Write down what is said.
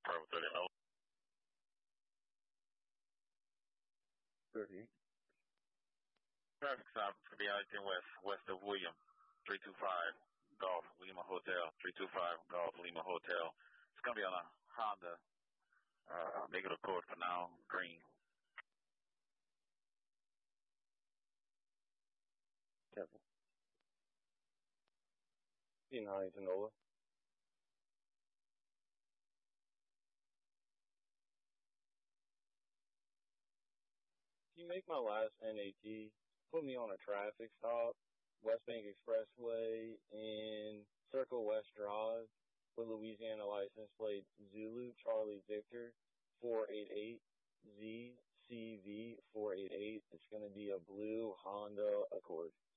Purple 30 Nova. 38. Traffic stop for the I-10 west of William, 325 Golf Lima Hotel, 325 Golf Lima Hotel. It's going to be on a Honda negative code for now, green. Careful. In Huntington, Nola. If you make my last NAT, put me on a traffic stop, West Bank Expressway in Circle West Drive with Louisiana license plate Zulu Charlie Victor 488 ZCV 488. It's going to be a blue Honda Accord.